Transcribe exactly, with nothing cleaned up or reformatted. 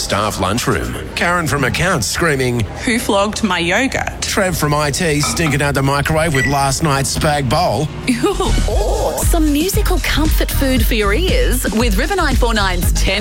staff lunchroom. Karen from accounts screaming, Who flogged my yogurt? Trev from I T stinking out the microwave with last night's spag bowl. Or some musical comfort food for your ears with River nine four nine's ten